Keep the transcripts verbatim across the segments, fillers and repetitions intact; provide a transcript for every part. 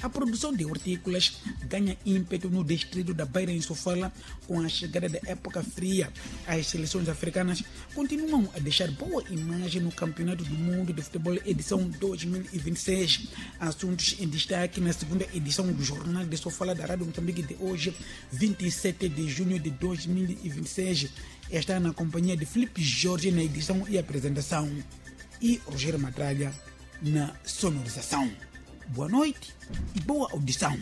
A produção de hortícolas ganha ímpeto no distrito da Beira, em Sofala, com a chegada da época fria. As seleções africanas continuam a deixar boa imagem no Campeonato do Mundo de Futebol edição dois mil e vinte e seis. Assuntos em destaque na segunda edição do Jornal de Sofala da Rádio Moçambique de hoje, vinte e sete de junho de dois mil e vinte e seis. Está na companhia de Felipe Jorge na edição e apresentação e Rogério Madraga na sonorização. Boa noite e boa audição.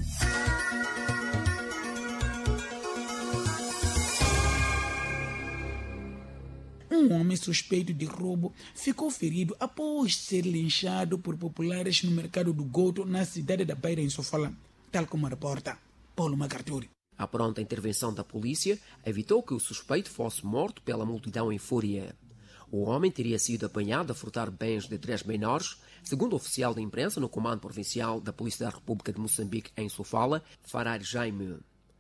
Um homem suspeito de roubo ficou ferido após ser linchado por populares no mercado do Goto, na cidade da Beira, em Sofala, tal como reporta Paulo Macarturi. A pronta intervenção da polícia evitou que o suspeito fosse morto pela multidão em fúria. O homem teria sido apanhado a furtar bens de três menores, segundo o oficial da imprensa no Comando Provincial da Polícia da República de Moçambique, em Sofala, Farar Jaime.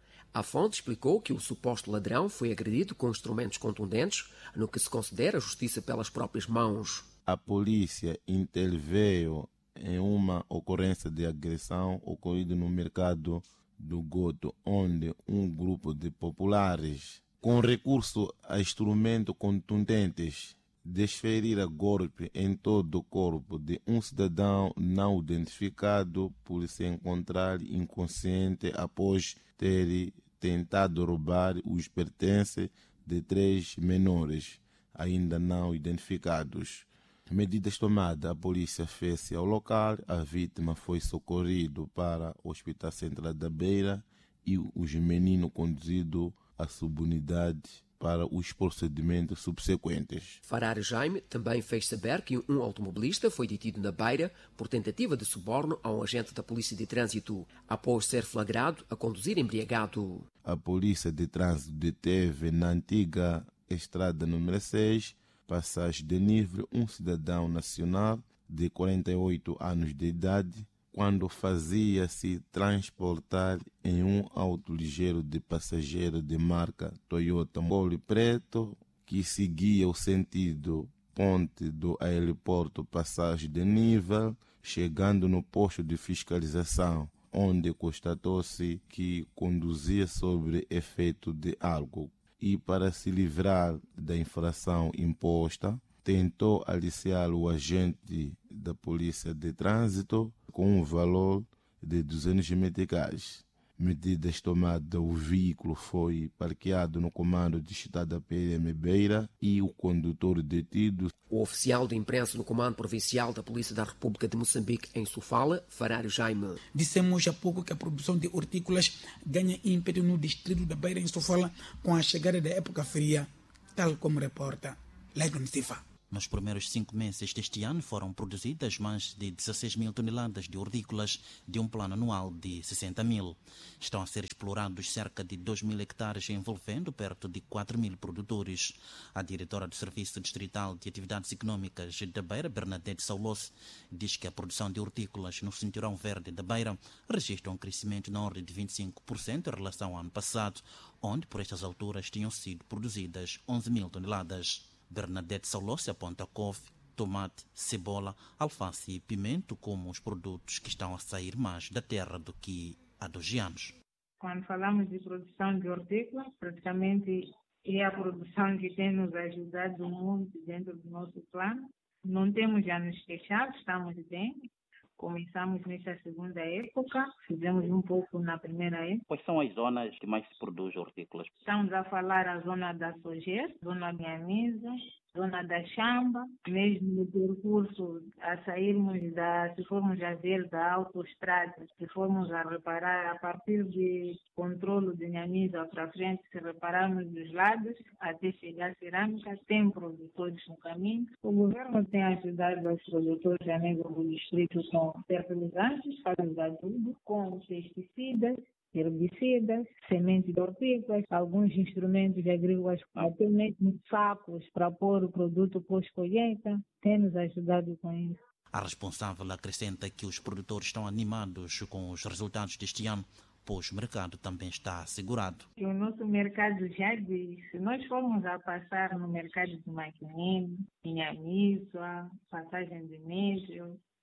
A fonte explicou que o suposto ladrão foi agredido com instrumentos contundentes, no que se considera justiça pelas próprias mãos. A polícia interveio em uma ocorrência de agressão ocorrida no mercado do Goto, onde um grupo de populares, com recurso a instrumentos contundentes, desferira golpe em todo o corpo de um cidadão não identificado por se encontrar inconsciente após ter tentado roubar os pertences de três menores ainda não identificados. Medidas tomadas, a polícia fez-se ao local, a vítima foi socorrido para o Hospital Central da Beira e os meninos conduzidos à subunidade para os procedimentos subsequentes. Farar Jaime também fez saber que um automobilista foi detido na Beira por tentativa de suborno a um agente da Polícia de Trânsito, após ser flagrado a conduzir embriagado. A Polícia de Trânsito deteve na antiga estrada número seis, passagem de nível, um cidadão nacional de quarenta e oito anos de idade, quando fazia-se transportar em um auto ligeiro de passageiro de marca Toyota Polo Preto, que seguia o sentido ponte do aeroporto Passagem de Nível, chegando no posto de fiscalização, onde constatou-se que conduzia sob efeito de álcool e, para se livrar da infração imposta, tentou aliciar o agente da Polícia de Trânsito com um valor de duzentos meticais. Medidas tomadas, o veículo foi parqueado no comando de Estado da P M Beira e o condutor detido. O oficial de imprensa no Comando Provincial da Polícia da República de Moçambique, em Sofala, Farar Jaime. Dissemos há pouco que a produção de hortícolas ganha ímpeto no distrito da Beira, em Sofala, com a chegada da época fria, tal como reporta Legon Sifa. Nos primeiros cinco meses deste ano foram produzidas mais de dezesseis mil toneladas de hortícolas de um plano anual de sessenta mil. Estão a ser explorados cerca de dois mil hectares, envolvendo perto de quatro mil produtores. A diretora do Serviço Distrital de Atividades Econômicas da Beira, Bernadette Saulos, diz que a produção de hortícolas no Cinturão Verde da Beira registra um crescimento na ordem de vinte e cinco por cento em relação ao ano passado, onde por estas alturas tinham sido produzidas onze mil toneladas. Bernadette Saulos aponta couve, tomate, cebola, alface e pimento como os produtos que estão a sair mais da terra do que há dois anos. Quando falamos de produção de hortícolas, praticamente é a produção que tem nos ajudado muito dentro do nosso plano. Não temos já nos queixado, estamos bem. Começamos nessa segunda época, fizemos um pouco na primeira época. Quais são as zonas que mais se produz hortícolas? Estamos a falar a zona da Sojer, zona da Mianisa, zona da Chamba, mesmo no percurso a sairmos da, se formos a ver da autoestrada, se formos a reparar a partir de controlo de Mianisa para frente, se repararmos dos lados até chegar à cerâmica, tem produtores no caminho. O governo tem ajudado os produtores a nível do distrito com fertilizantes, fazem de adubo, com pesticidas, herbicidas, sementes de hortícolas, alguns instrumentos agrícolas, até mesmo sacos para pôr o produto pós-colheita, tem nos ajudado com isso. A responsável acrescenta que os produtores estão animados com os resultados deste ano, pois o mercado também está assegurado. O nosso mercado já diz, se nós formos a passar no mercado de Maquinino, Inhamizua, passagem de Médio,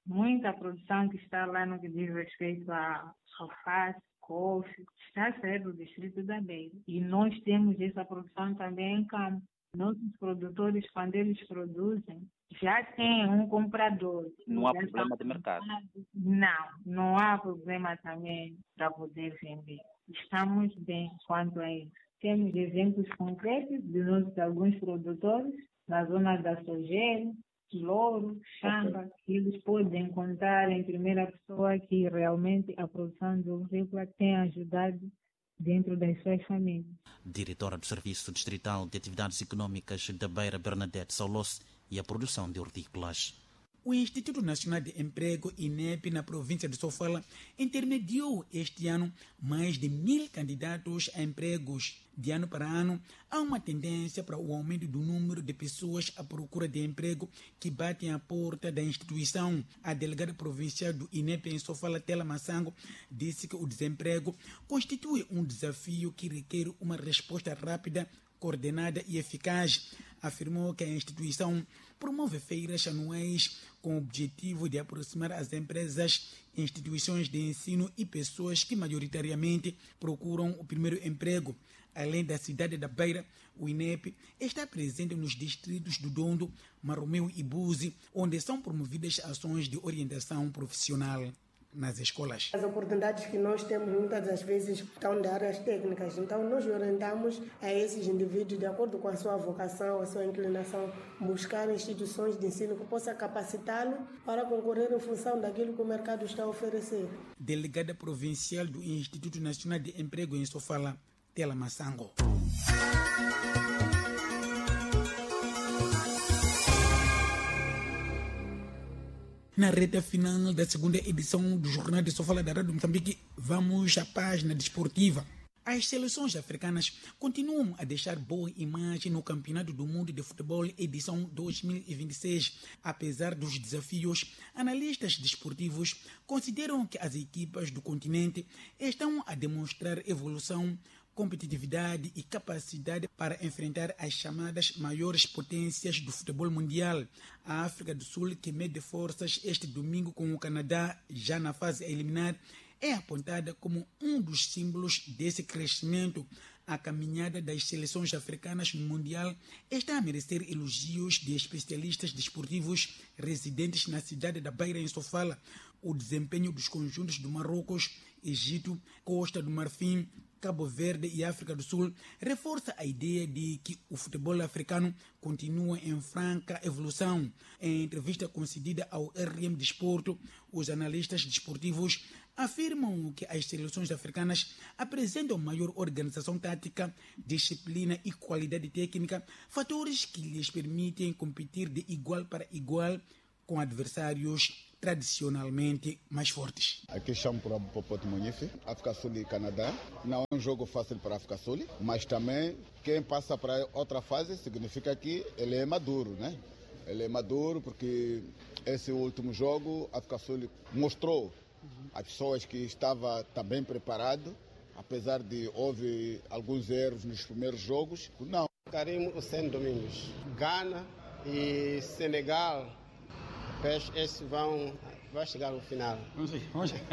Muita produção que está lá no que diz respeito a alface, couve, está a sair do distrito da Beira. E nós temos essa produção também em campo. Nossos produtores, quando eles produzem, já têm um comprador. Não há problema de mercado? Não, não há problema também para poder vender. Estamos bem quanto a isso. Temos exemplos concretos de nossos alguns produtores na zona da Sojeira, Louro, Xamba, okay, que eles podem contar em primeira pessoa que realmente a produção de hortícola tem ajudado dentro das suas famílias. Diretora do Serviço Distrital de Atividades Econômicas da Beira, Bernadette Saulos, e a produção de hortícolas. O Instituto Nacional de Emprego, I N E P, na província de Sofala, intermediou este ano mais de mil candidatos a empregos. De ano para ano, há uma tendência para o aumento do número de pessoas à procura de emprego que batem à porta da instituição. A delegada provincial do I N E P em Sofala, Tela Massango, disse que o desemprego constitui um desafio que requer uma resposta rápida, coordenada e eficaz. Afirmou que a instituição promove feiras anuais com o objetivo de aproximar as empresas, instituições de ensino e pessoas que majoritariamente procuram o primeiro emprego. Além da cidade da Beira, o I N E P está presente nos distritos do Dondo, Marromeu e Buzi, onde são promovidas ações de orientação profissional nas escolas. As oportunidades que nós temos muitas das vezes estão de áreas técnicas, então nós orientamos a esses indivíduos de acordo com a sua vocação, a sua inclinação, buscar instituições de ensino que possa capacitá-lo para concorrer em função daquilo que o mercado está a oferecer. Delegada provincial do Instituto Nacional de Emprego em Sofala, Tela Massango. Na reta final da segunda edição do Jornal de Sofala da Rádio Moçambique, vamos à página desportiva. As seleções africanas continuam a deixar boa imagem no Campeonato do Mundo de Futebol edição dois mil e vinte e seis. Apesar dos desafios, analistas desportivos consideram que as equipas do continente estão a demonstrar evolução, competitividade e capacidade para enfrentar as chamadas maiores potências do futebol mundial. A África do Sul, que mede forças este domingo com o Canadá, já na fase a eliminar, é apontada como um dos símbolos desse crescimento. A caminhada das seleções africanas no Mundial está a merecer elogios de especialistas desportivos residentes na cidade da Beira, em Sofala. O desempenho dos conjuntos do Marrocos, Egito, Costa do Marfim, Cabo Verde e África do Sul reforça a ideia de que o futebol africano continua em franca evolução. Em entrevista concedida ao R M Desporto, os analistas desportivos afirmam que as seleções africanas apresentam maior organização tática, disciplina e qualidade técnica, fatores que lhes permitem competir de igual para igual com adversários tradicionalmente mais fortes. Aqui chamo para o Popote Munife, África Sul e Canadá. Não é um jogo fácil para a África Sul, mas também quem passa para outra fase significa que ele é maduro, né? Ele é maduro porque esse último jogo a África Sul mostrou às pessoas que estava também preparado, apesar de houve alguns erros nos primeiros jogos. Não. Karim Hussein Domingos, Gana e Senegal. Esses vão, vão chegar no final. Vamos ver, vamos ver.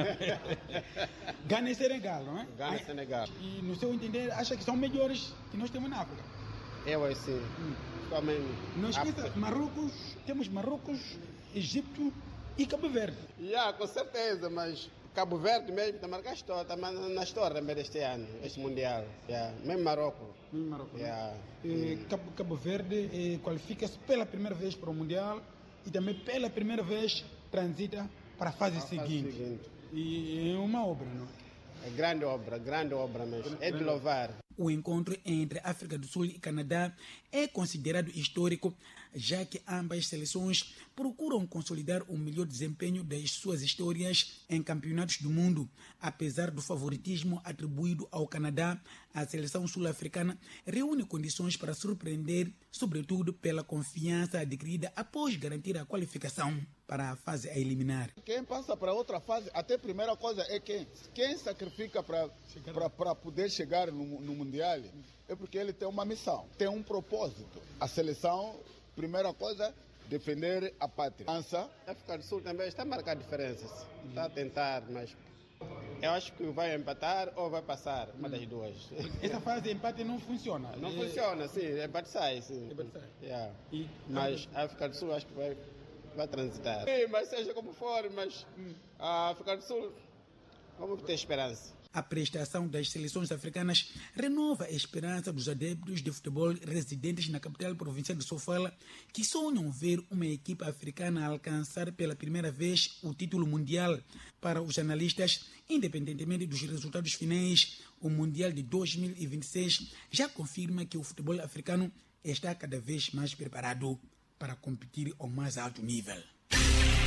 Gana e Senegal, não é? Gana e Senegal. E no seu entender, acha que são melhores que nós temos na África? Eu acho sim. Hum. Não esqueça, Marrocos, temos Marrocos, Egito e Cabo Verde. Yeah, com certeza, mas Cabo Verde mesmo está marcando história, está na história deste ano, este Mundial. Yeah. Mesmo Marrocos. Mesmo Marrocos. Yeah. E Cabo, Cabo Verde eh, qualifica-se pela primeira vez para o Mundial e também pela primeira vez transita para a fase, a seguinte. fase seguinte. E é uma obra, não é? É grande obra, grande obra mesmo. É de louvar. O encontro entre África do Sul e Canadá é considerado histórico, já que ambas seleções procuram consolidar o melhor desempenho das suas histórias em campeonatos do mundo. Apesar do favoritismo atribuído ao Canadá, a seleção sul-africana reúne condições para surpreender, sobretudo pela confiança adquirida após garantir a qualificação para a fase a eliminar. Quem passa para outra fase, até a primeira coisa é quem, quem sacrifica para para poder chegar no, no Mundial, é porque ele tem uma missão, tem um propósito. A seleção, primeira coisa, defender a pátria. Ansa. A África do Sul também está a marcar diferenças. Está a tentar, mas eu acho que vai empatar ou vai passar, uma das duas. Essa fase de empate não funciona? Não é... funciona, sim. Empate sai, sim. Empate sai. Yeah. E... Mas a África do Sul acho que vai, vai transitar. Sim, mas seja como for, mas hum. a África do Sul, vamos ter esperança. A prestação das seleções africanas renova a esperança dos adeptos de futebol residentes na capital provincial de Sofala, que sonham ver uma equipa africana alcançar pela primeira vez o título mundial. Para os analistas, independentemente dos resultados finais, o Mundial de dois mil e vinte e seis já confirma que o futebol africano está cada vez mais preparado para competir ao mais alto nível.